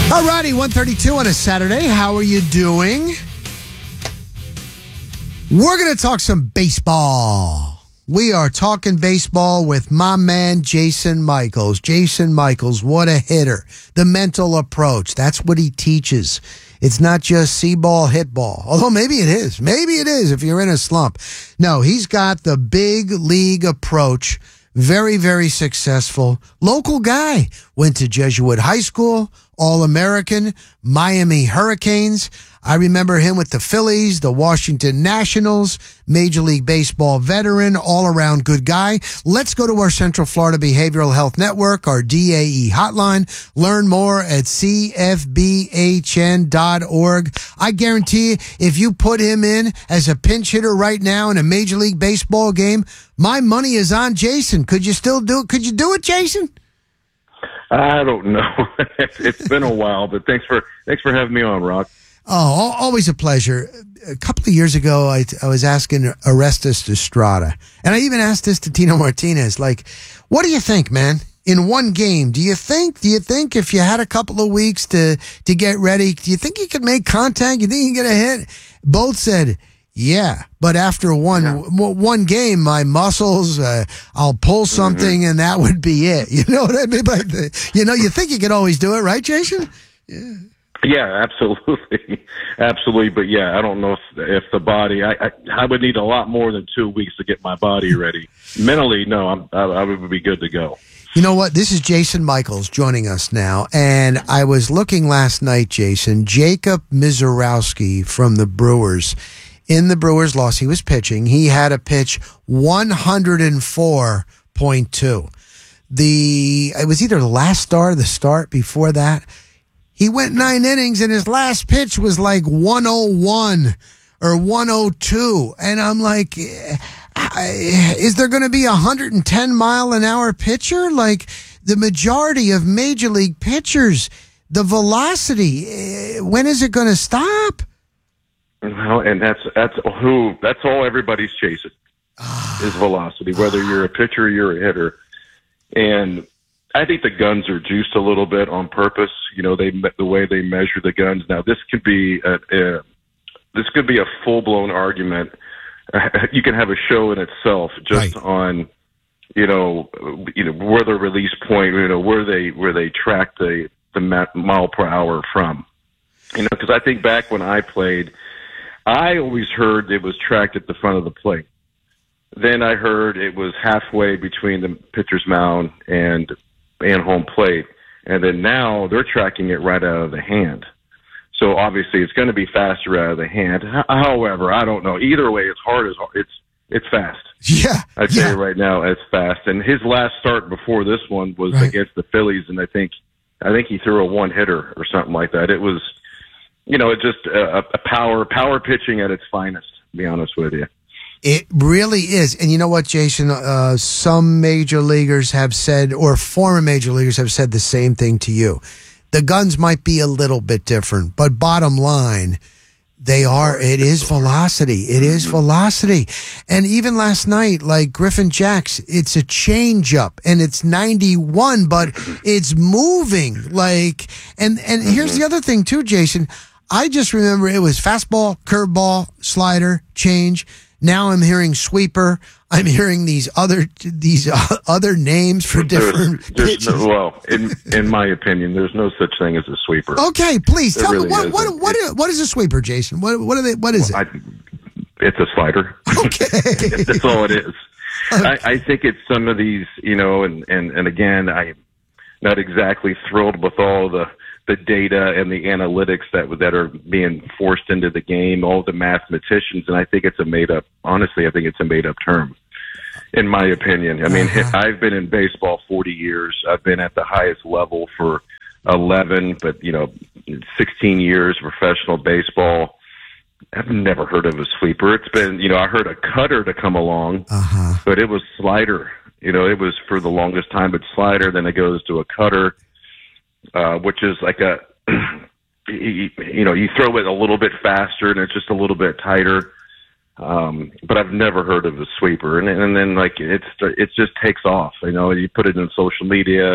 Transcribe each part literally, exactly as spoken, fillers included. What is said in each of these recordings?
All righty, one thirty-two on a Saturday. How are you doing? We're going to talk some baseball. We are talking baseball with my man, Jason Michaels. Jason Michaels, what a hitter. The mental approach, that's what he teaches. It's not just see ball, hit ball. Although maybe it is. Maybe it is if you're in a slump. No, he's got the big league approach. Very, very successful. Local guy. Went to Jesuit High School, All-American, Miami Hurricanes. I remember him with the Phillies, the Washington Nationals, Major League Baseball veteran, all-around good guy. Let's go to our Central Florida Behavioral Health Network, our D A E hotline. Learn more at C F B H N dot org. I guarantee you, if you put him in as a pinch hitter right now in a Major League Baseball game, my money is on Jason. Could you still do it? Could you do it, Jason? I don't know. It's been a while, but thanks for thanks for having me on, Rock. Oh, always a pleasure. A couple of years ago, I, I was asking Orestes Estrada, and I even asked this to Tino Martinez, like, what do you think, man? In one game, do you think, do you think if you had a couple of weeks to, to get ready, do you think you could make contact? You think you can get a hit? Both said, yeah, but after one yeah. w- one game, my muscles, uh, I'll pull something, mm-hmm. and that would be it. You know what I mean? By the, you know, you think you could always do it, right, Jason? Yeah. Yeah, absolutely, absolutely. But yeah, I don't know if if the body. I, I I would need a lot more than two weeks to get my body ready. Mentally, no, I'm, I, I would be good to go. You know what? This is Jason Michaels joining us now, and I was looking last night, Jason. Jacob Misiorowski from the Brewers. In the Brewers loss, he was pitching. He had a pitch one oh four point two. The it was either the last start or the start before that. He went nine innings, and his last pitch was like one oh one or one oh two. And I'm like, is there going to be a one hundred ten mile an hour pitcher? Like the majority of major league pitchers, the velocity, when is it going to stop? Well, and that's that's who that's all everybody's chasing is velocity, whether you're a pitcher or you're a hitter. And I think the guns are juiced a little bit on purpose. You know, they the way they measure the guns. Now, this could be a, a this could be a full blown argument. You can have a show in itself just right. on, you know, you know where the release point, you know, where they where they track the the mile per hour from. You know, because I think back when I played, I always heard it was tracked at the front of the plate. Then I heard it was halfway between the pitcher's mound and and home plate, and then now they're tracking it right out of the hand. So obviously it's going to be faster out of the hand. H- however, I don't know. Either way, it's hard as it's it's fast. Yeah, I'd yeah. say right now it's fast. And his last start before this one was right. against the Phillies, and I think I think he threw a one hitter or something like that. It was, you know, it just a, a power power pitching at its finest. To be honest with you. It really is. And you know what, Jason? Uh, some major leaguers have said, or former major leaguers have said the same thing to you. The guns might be a little bit different, but bottom line, they are, it is velocity. It is velocity. And even last night, like Griffin Jacks, it's a changeup and it's ninety-one, but it's moving. Like, and, and here's the other thing too, Jason. I just remember it was fastball, curveball, slider, change. Now I'm hearing sweeper. I'm hearing these other these uh, other names for different there's, pitches. There's no, well, in in my opinion, there's no such thing as a sweeper. Okay, please there tell really me what isn't. what what is, what is a sweeper, Jason? What what are they? What is well, it? I, it's a slider. Okay, that's all it is. Okay. I, I think it's some of these, you know, and and and again, I'm not exactly thrilled with all the. the data and the analytics that that are being forced into the game, all the mathematicians, and I think it's a made up. Honestly, I think it's a made up term, in my opinion. I mean, uh-huh. I've been in baseball forty years. I've been at the highest level for eleven, but you know, sixteen years of professional baseball. I've never heard of a sweeper. It's been, you know, I heard a cutter to come along, uh-huh. but it was slider. You know, it was for the longest time, but slider. Then it goes to a cutter. Uh, which is like a, you, you know, you throw it a little bit faster and it's just a little bit tighter. Um, but I've never heard of a sweeper. And, and then like it's, it just takes off, you know, you put it in social media and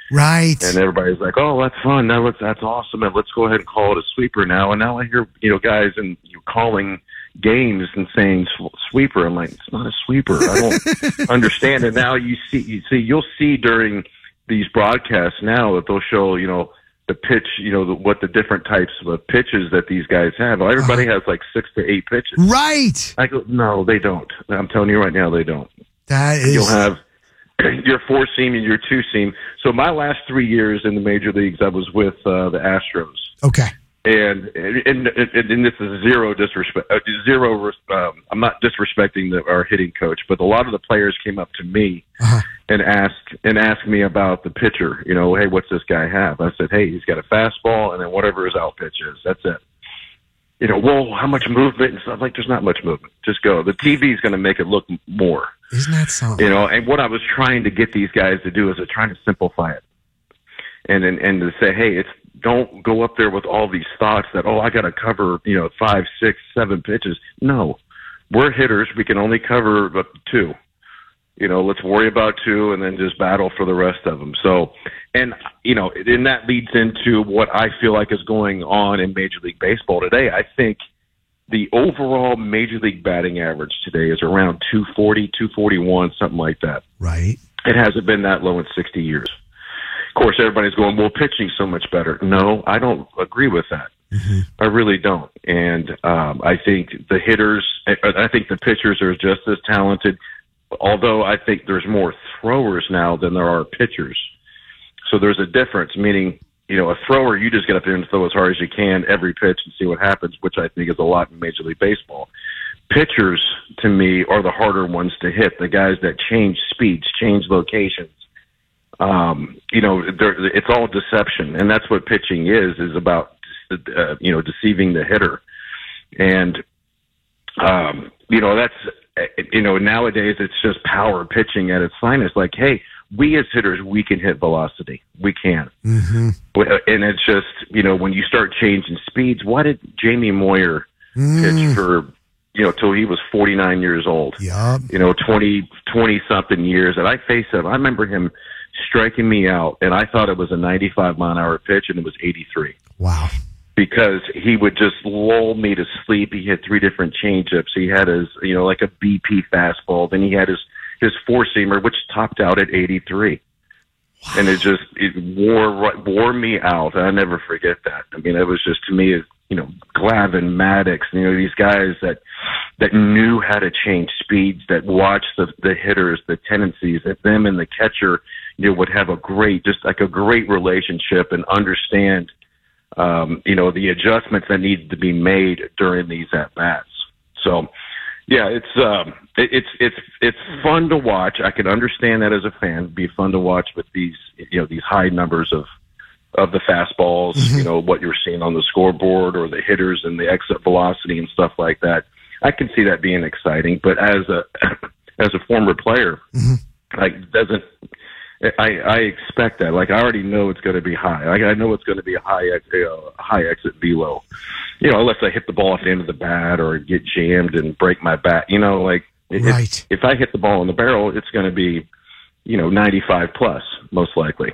Right. And everybody's like, "Oh, that's fun. That was, that's awesome. And let's go ahead and call it a sweeper now." And now I hear, you know, guys and you know, calling games and saying sweeper. I'm like, it's not a sweeper. I don't understand. And now you see, you see, you'll see during these broadcasts now that they'll show, you know, the pitch, you know, the, what the different types of pitches that these guys have. Well, everybody uh-huh. has like six to eight pitches. Right. I go, no, they don't. I'm telling you right now, they don't. That is. You'll have your four seam and your two seam. So my last three years in the major leagues, I was with uh, the Astros. Okay. And and, and and this is zero disrespect. Uh, zero. Um, I'm not disrespecting the, our hitting coach, but a lot of the players came up to me uh-huh. and asked and asked me about the pitcher. You know, hey, what's this guy have? I said, hey, he's got a fastball and then whatever his out pitch is. That's it. You know, well, how much movement and stuff? Like, there's not much movement. Just go. The T V is going to make it look more. Isn't that something? You know, and what I was trying to get these guys to do is they're trying to simplify it, and and, and to say, hey, it's. Don't go up there with all these thoughts that, oh, I got to cover, you know, five, six, seven pitches. No, we're hitters. We can only cover two. You know, let's worry about two and then just battle for the rest of them. So, and, you know, and that leads into what I feel like is going on in Major League Baseball today. I think the overall Major League batting average today is around two forty, two forty-one, something like that. Right. It hasn't been that low in sixty years. Of course, everybody's going, well, pitching's so much better. No, I don't agree with that. Mm-hmm. I really don't. And um, I think the hitters, I think the pitchers are just as talented, although I think there's more throwers now than there are pitchers. So there's a difference, meaning, you know, a thrower, you just get up there and throw as hard as you can every pitch and see what happens, which I think is a lot in Major League Baseball. Pitchers, to me, are the harder ones to hit, the guys that change speeds, change locations. Um, you know, it's all deception, and that's what pitching is, is about, uh, you know, deceiving the hitter. And, um, you know, that's, you know, nowadays it's just power pitching at its finest. Like, hey, we as hitters, we can hit velocity. We can. Mm-hmm. And it's just, you know, when you start changing speeds, why did Jamie Moyer mm. pitch for, you know, till he was forty-nine years old? Yeah. You know, twenty, twenty something years. And I face him. I remember him striking me out, and I thought it was a ninety-five mile an hour pitch, and it was eighty-three. Wow. Because he would just lull me to sleep. He had three different changeups. He had his, you know, like a B P fastball. Then he had his, his four-seamer, which topped out at eighty-three. Wow. And it just, it wore, wore me out. I never forget that. I mean, it was just, to me, you know, Glavine, Maddox, you know, these guys that, that knew how to change speeds, that watched the, the hitters, the tendencies, that them and the catcher, you know, would have a great, just like a great relationship and understand, um, you know, the adjustments that needed to be made during these at bats. So, yeah, it's um, it, it's it's it's fun to watch. I can understand that as a fan. It'd be fun to watch with these, you know, these high numbers of of the fastballs. Mm-hmm. You know, what you're seeing on the scoreboard, or the hitters and the exit velocity and stuff like that. I can see that being exciting. But as a as a former player, mm-hmm. like doesn't. I, I expect that. Like, I already know it's going to be high. Like, I know it's going to be a high, uh, high exit velo. You know, unless I hit the ball at the end of the bat or get jammed and break my bat. You know, like right. if, if I hit the ball in the barrel, it's going to be, you know, ninety-five plus most likely.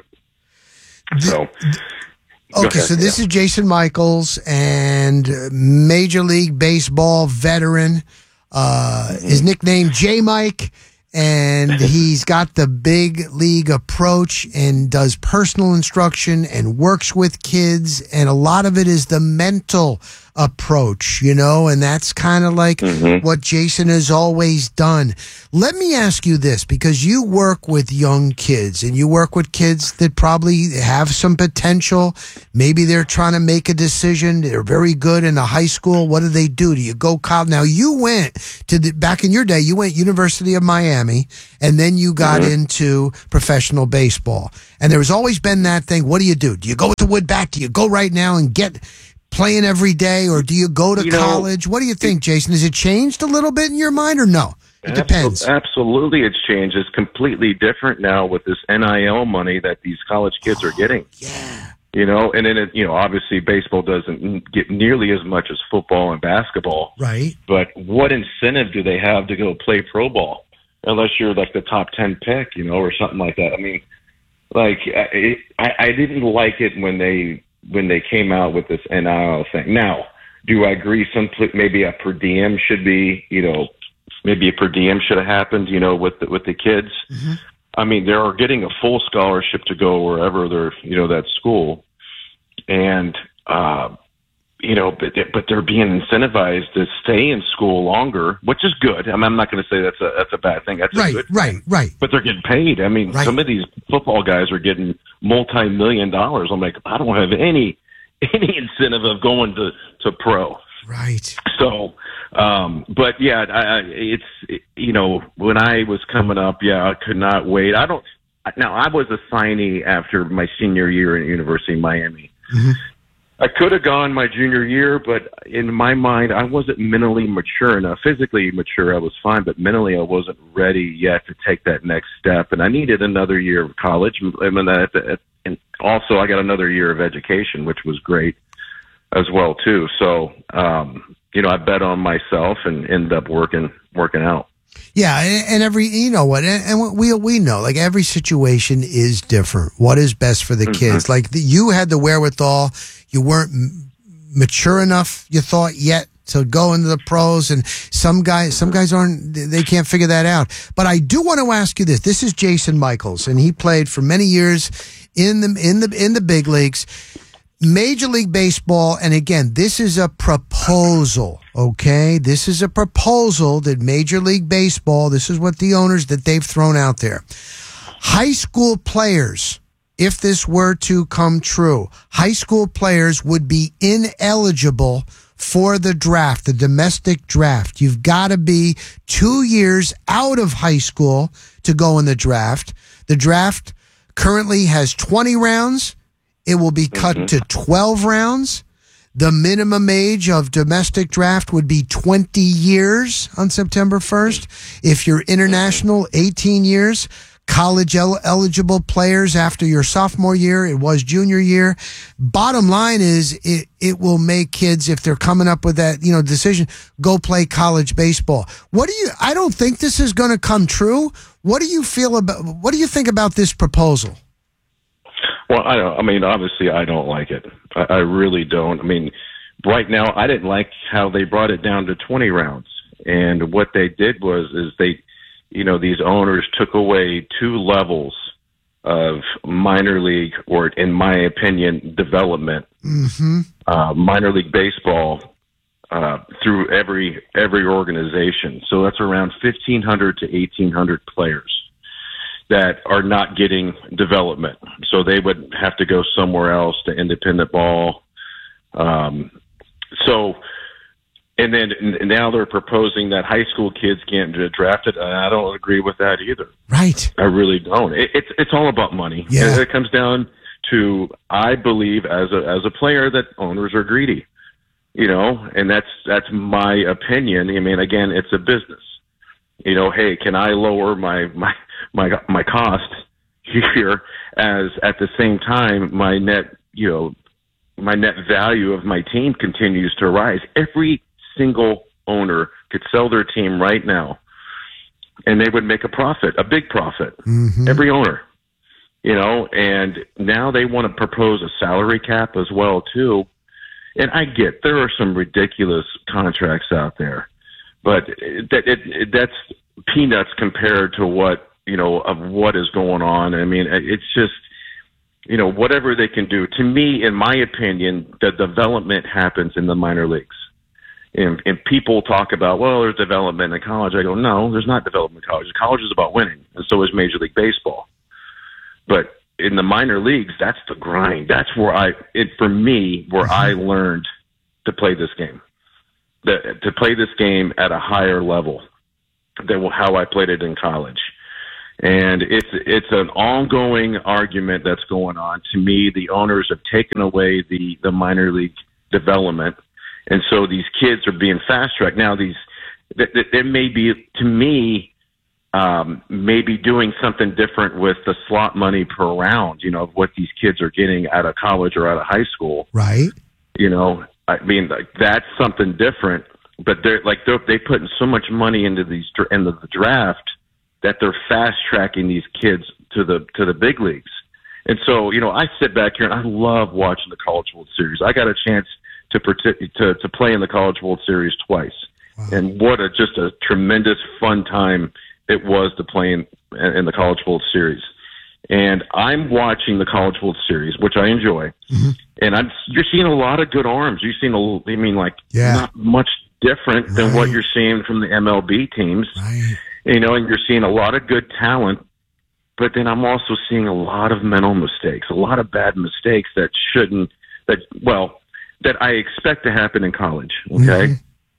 So. Okay, so this yeah. is Jason Michaels, and Major League Baseball veteran. Uh, mm-hmm. His nickname J Mike. And he's got the big league approach and does personal instruction and works with kids. And a lot of it is the mental approach, you know, and that's kind of like mm-hmm. what Jason has always done. Let me ask you this, because you work with young kids and you work with kids that probably have some potential. Maybe they're trying to make a decision. They're very good in the high school. What do they do? Do you go college? Now, you went to the, back in your day, you went University of Miami, and then you got mm-hmm. into professional baseball. And there's always been that thing. What do you do? Do you go with the wood bat? Do you go right now and get playing every day, or do you go to you college? Know, what do you think, Jason? Has it changed a little bit in your mind, or no? It depends. Absolutely, it's changed. It's completely different now with this N I L money that these college kids oh, are getting. Yeah. You know, and then, it, you know, obviously baseball doesn't get nearly as much as football and basketball. Right. But what incentive do they have to go play pro ball? Unless you're like the top ten pick, you know, or something like that. I mean, like I, I didn't like it when they when they came out with this N I L thing. Now, do I agree? Some maybe a per diem should be, you know, maybe a per diem should have happened, you know, with the, with the kids. Mm-hmm. I mean, they are getting a full scholarship to go wherever they're, you know, that school, and uh, you know, but but they're being incentivized to stay in school longer, which is good. I mean, I'm not going to say that's a that's a bad thing. That's right, a good right, thing. right. But they're getting paid. I mean, right. Some of these football guys are getting multi-million dollars. I'm like, I don't have any any incentive of going to, to pro. Right. So, um, but yeah, I, I, it's it, you know, when I was coming up, yeah, I could not wait. I don't. Now, I was a signee after my senior year at University of Miami. Mm-hmm. I could have gone my junior year, but in my mind, I wasn't mentally mature enough. Physically mature, I was fine, but mentally, I wasn't ready yet to take that next step. And I needed another year of college. I mean, and also, I got another year of education, which was great as well too. So, um, you know, I bet on myself and ended up working working out. Yeah, and every, you know what, and we we know, like, every situation is different. What is best for the mm-hmm. kids? Like, the, you had the wherewithal. You weren't m- mature enough, you thought, yet to go into the pros, and some guys, some guys aren't, they can't figure that out. But I do want to ask you this. This is Jason Michaels, and he played for many years in the in the in the big leagues. Major League Baseball, and again, this is a proposal, okay? This is a proposal that Major League Baseball, this is what the owners that they've thrown out there. High school players, if this were to come true, high school players would be ineligible for the draft, the domestic draft. You've got to be two years out of high school to go in the draft. The draft currently has twenty rounds. It will be cut mm-hmm. to twelve rounds. The minimum age of domestic draft would be twenty years on September first. If you're international, eighteen years. College el- eligible players after your sophomore year, it was junior year. Bottom line is it, it will make kids, if they're coming up with that, you know, decision, go play college baseball. What do you, I don't think this is going to come true. What do you feel about, what do you think about this proposal? Well, I don't, I mean, obviously I don't like it. I, I really don't. I mean, right now I didn't like how they brought it down to twenty rounds. And what they did was, is they, you know, these owners took away two levels of minor league, or in my opinion, development, mm-hmm. uh, minor league baseball, uh, through every, every organization. So that's around fifteen hundred to eighteen hundred players that are not getting development. So they would have to go somewhere else to independent ball. Um, so, and then now they're proposing that high school kids can't get drafted. And I don't agree with that either. Right. I really don't. It, it's, it's all about money. Yeah. And it comes down to, I believe as a, as a player, that owners are greedy, you know, and that's, that's my opinion. I mean, again, it's a business. You know, hey, can I lower my, my, my, my cost here as at the same time my net, you know, my net value of my team continues to rise. Every single owner could sell their team right now and they would make a profit, a big profit. Mm-hmm. Every owner, you know, and now they want to propose a salary cap as well too. And I get, there are some ridiculous contracts out there. But that it, it, that's peanuts compared to what, you know, of what is going on. I mean, it's just, you know, whatever they can do. To me, in my opinion, the development happens in the minor leagues. And, and people talk about, well, there's development in college. I go, no, there's not development in college. College is about winning, and so is Major League Baseball. But in the minor leagues, that's the grind. That's where I, it for me, where I learned to play this game. The, to play this game at a higher level than how I played it in college. And it's it's an ongoing argument that's going on. To me, the owners have taken away the, the minor league development, and so these kids are being fast-tracked. Now, these it may be, to me, um, maybe doing something different with the slot money per round, you know, of what these kids are getting out of college or out of high school. Right. You know, I mean, like, that's something different, but they're like they're, they put so much money into these into the draft that they're fast tracking these kids to the to the big leagues. And so, you know, I sit back here and I love watching the College World Series. I got a chance to partic- to, to play in the College World Series twice. Wow. And what a just a tremendous fun time it was to play in, in the College World Series. And I'm watching the College World Series, which I enjoy. Mm-hmm. And I'm you're seeing a lot of good arms. You've seen a, I mean, like yeah. not much different right. than what you're seeing from the M L B teams. Right. You know, and you're seeing a lot of good talent. But then I'm also seeing a lot of mental mistakes, a lot of bad mistakes that shouldn't, that, well, that I expect to happen in college, okay? Mm-hmm.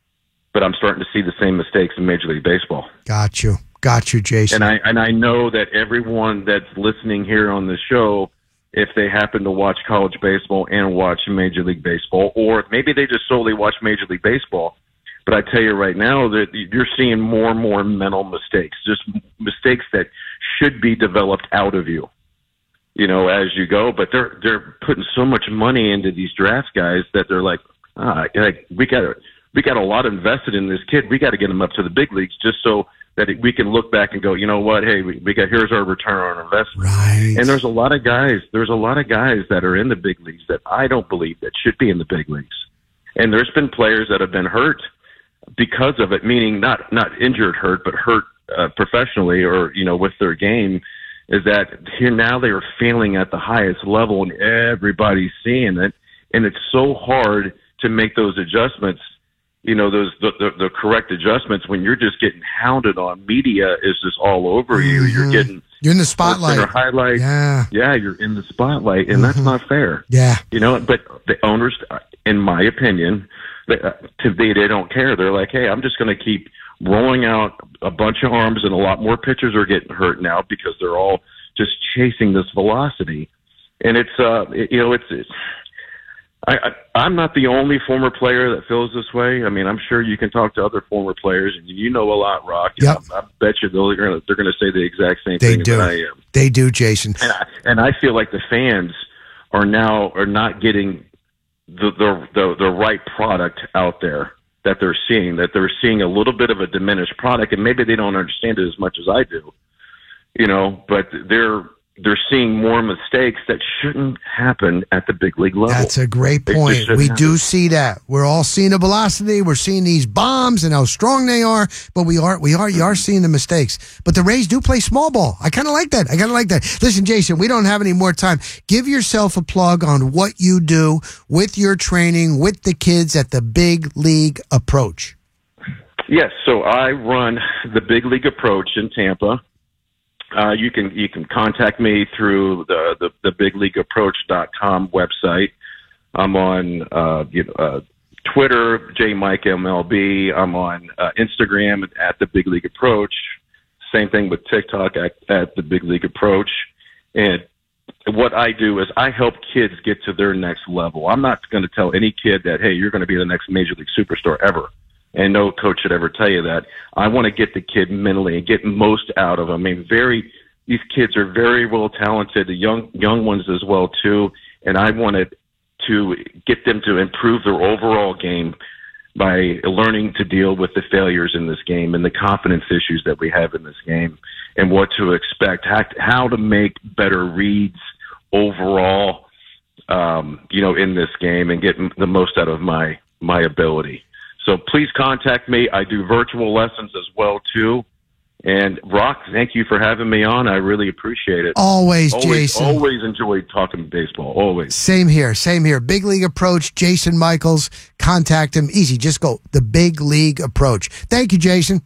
But I'm starting to see the same mistakes in Major League Baseball. Got you. Got you, Jason. And I and I know that everyone that's listening here on the show, if they happen to watch college baseball and watch Major League Baseball, or maybe they just solely watch Major League Baseball, but I tell you right now that you're seeing more and more mental mistakes, just mistakes that should be developed out of you, you know, as you go. But they're they're putting so much money into these draft guys that they're like, ah, like we got we got a lot invested in this kid. We got to get him up to the big leagues just so that we can look back and go, you know what? Hey, we, we got here's our return on our investment. Right. And there's a lot of guys. There's a lot of guys that are in the big leagues that I don't believe that should be in the big leagues. And there's been players that have been hurt because of it, meaning not not injured hurt, but hurt uh, professionally or, you know, with their game, is that here now they are failing at the highest level and everybody's seeing it. And it's so hard to make those adjustments, you know, those the, the, the correct adjustments when you're just getting hounded on. Media is just all over mm-hmm. you. You're getting you're in the spotlight. Highlight. Yeah, yeah, you're in the spotlight, and mm-hmm. that's not fair. Yeah, you know, but the owners, in my opinion, they, they, they don't care. They're like, hey, I'm just going to keep rolling out a bunch of arms, and a lot more pitchers are getting hurt now because they're all just chasing this velocity. And it's, uh, it, you know, it's, it's I, I, I'm not the only former player that feels this way. I mean, I'm sure you can talk to other former players, and you know a lot, Rock. Yep. I, I bet you they're going to they're going to say the exact same they thing do. that I am. They do, Jason. And I, and I feel like the fans are now are not getting the, the the the right product out there that they're seeing. That they're seeing a little bit of a diminished product, and maybe they don't understand it as much as I do. You know, but they're. They're seeing more mistakes that shouldn't happen at the big league level. That's a great point. We happen. do see that. We're all seeing the velocity. We're seeing these bombs and how strong they are, but we are we are you are seeing the mistakes. But the Rays do play small ball. I kind of like that. I kind of like that. Listen, Jason, we don't have any more time. Give yourself a plug on what you do with your training with the kids at the Big League Approach. Yes, so I run the Big League Approach in Tampa. Uh, you can you can contact me through the the, the big league approach dot com website. I'm on uh, you know, uh, Twitter, J Mike M L B. I'm on uh, Instagram at the Big League Approach. Same thing with TikTok at, at the Big League Approach. And what I do is I help kids get to their next level. I'm not going to tell any kid that, hey, you're going to be the next major league superstar ever. And no coach should ever tell you that. I want to get the kid mentally and get most out of them. I mean, very these kids are very well talented, the young young ones as well too. And I wanted to get them to improve their overall game by learning to deal with the failures in this game and the confidence issues that we have in this game, and what to expect, how, how to make better reads overall, um, you know, in this game and get the most out of my my ability. So please contact me. I do virtual lessons as well, too. And, Rock, thank you for having me on. I really appreciate it. Always, always Jason. Always enjoyed talking baseball, always. Same here, same here. Big League Approach, Jason Michaels. Contact him. Easy, just go. The Big League Approach. Thank you, Jason.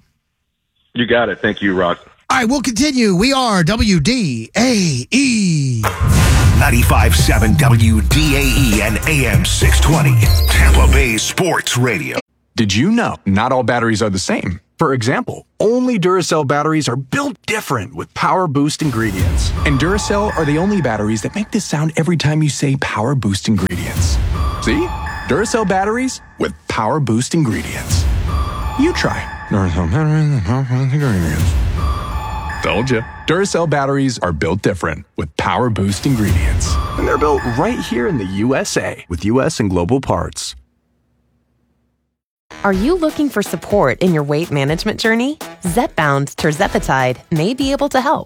You got it. Thank you, Rock. All right, we'll continue. We are W D A E. ninety-five point seven W D A E and A M six twenty. Tampa Bay Sports Radio. Did you know not all batteries are the same? For example, only Duracell batteries are built different with Power Boost ingredients. And Duracell are the only batteries that make this sound every time you say Power Boost ingredients. See? Duracell batteries with Power Boost ingredients. You try. Duracell batteries with Power Boost ingredients. Told you. Duracell batteries are built different with Power Boost ingredients. And they're built right here in the U S A with U S and global parts. Are you looking for support in your weight management journey? Zepbound tirzepatide may be able to help.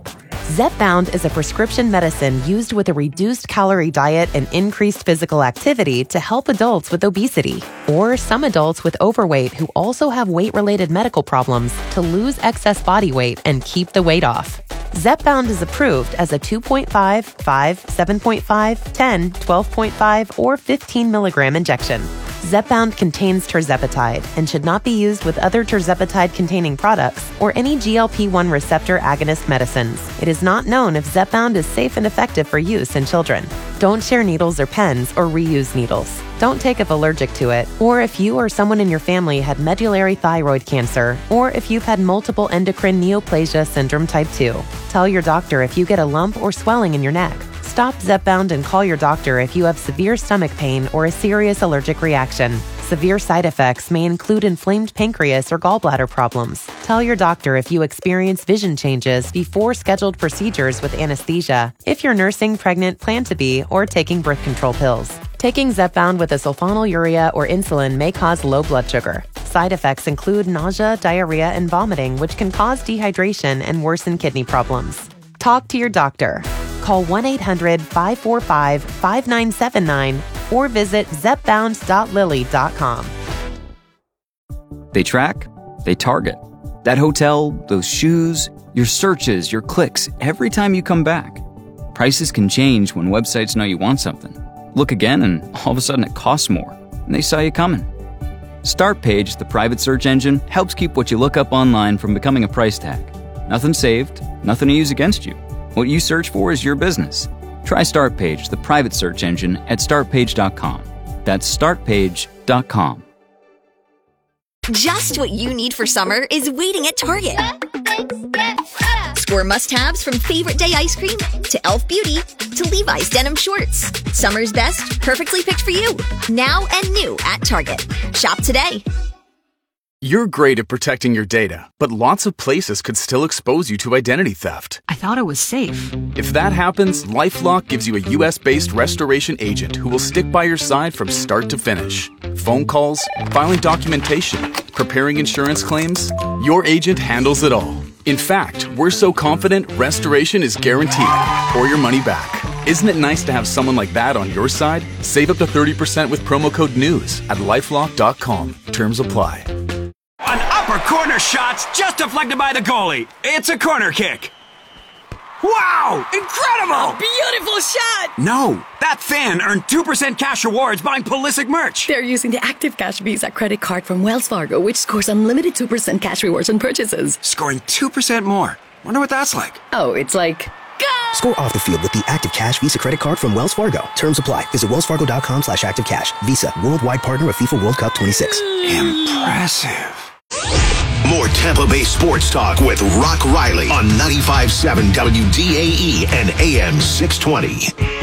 Zepbound is a prescription medicine used with a reduced calorie diet and increased physical activity to help adults with obesity, or some adults with overweight who also have weight-related medical problems to lose excess body weight and keep the weight off. Zepbound is approved as a two point five, five, seven point five, ten, twelve point five, or fifteen milligram injection. Zepbound contains tirzepatide and should not be used with other tirzepatide-containing products or any G L P one receptor agonist medicines. It is not known if Zepbound is safe and effective for use in children. Don't share needles or pens or reuse needles. Don't take if allergic to it, or if you or someone in your family had medullary thyroid cancer, or if you've had multiple endocrine neoplasia syndrome type two. Tell your doctor if you get a lump or swelling in your neck. Stop Zepbound and call your doctor if you have severe stomach pain or a serious allergic reaction. Severe side effects may include inflamed pancreas or gallbladder problems. Tell your doctor if you experience vision changes before scheduled procedures with anesthesia, if you're nursing, pregnant, plan to be, or taking birth control pills. Taking Zepbound with a sulfonylurea or insulin may cause low blood sugar. Side effects include nausea, diarrhea, and vomiting, which can cause dehydration and worsen kidney problems. Talk to your doctor. Call one eight hundred, five four five, five nine seven nine or visit zepbound dot lilly dot com. They track, they target. That hotel, those shoes, your searches, your clicks, every time you come back. Prices can change when websites know you want something. Look again and all of a sudden it costs more, and they saw you coming. Startpage, the private search engine, helps keep what you look up online from becoming a price tag. Nothing saved, nothing to use against you. What you search for is your business. Try Startpage, the private search engine, at startpage dot com. That's startpage dot com. Just what you need for summer is waiting at Target. Score must-haves from Favorite Day ice cream to e l f Beauty to Levi's denim shorts. Summer's best, perfectly picked for you. Now and new at Target. Shop today. You're great at protecting your data, but lots of places could still expose you to identity theft. I thought it was safe. If that happens, LifeLock gives you a U S-based restoration agent who will stick by your side from start to finish. Phone calls, filing documentation, preparing insurance claims, your agent handles it all. In fact, we're so confident restoration is guaranteed or your money back. Isn't it nice to have someone like that on your side? Save up to thirty percent with promo code NEWS at lifelock dot com. Terms apply. An upper corner shot's just deflected by the goalie. It's a corner kick. Wow! Incredible! A beautiful shot! No, that fan earned two percent cash rewards buying Pulisic merch. They're using the Active Cash Visa credit card from Wells Fargo, which scores unlimited two percent cash rewards on purchases. Scoring two percent more. Wonder what that's like. Oh, it's like... Go! Score off the field with the Active Cash Visa credit card from Wells Fargo. Terms apply. Visit wells fargo dot com slash active cash. Visa, worldwide partner of FIFA World Cup twenty-six. Impressive. More Tampa Bay sports talk with Rock Riley on ninety-five point seven W D A E and A M six twenty.